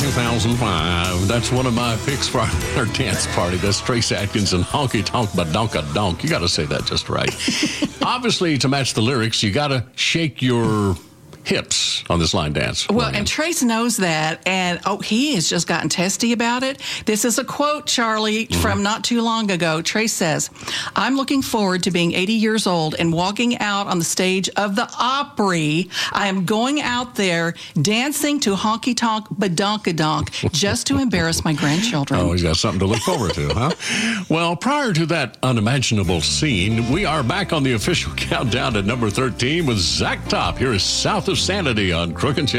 2005. That's one of my picks for our dance party. That's Trace Atkins and Honky Tonk Badonka Donk. You got to say that just right. Obviously, to match the lyrics, you got to shake your hips on this line dance. Well, and Trace knows that, and he has just gotten testy about it. This is a quote, Charlie, from not too long ago. Trace says, "I'm looking forward to being 80 years old and walking out on the stage of the Opry. I am going out there dancing to Honky Tonk Badonkadonk just to embarrass my grandchildren." Oh, he's got something to look forward to, huh? Well, prior to that unimaginable scene, we are back on the official countdown at number 13 with Zach Top. Here is South of Sanity on Crook and Chen.